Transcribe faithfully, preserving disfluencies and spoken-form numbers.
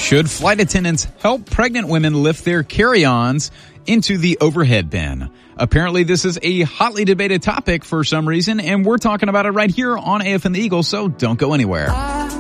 Should flight attendants help pregnant women lift their carry-ons into the overhead bin? Apparently, this is a hotly debated topic for some reason, and we're talking about it right here on A F and the Eagle, so don't go anywhere.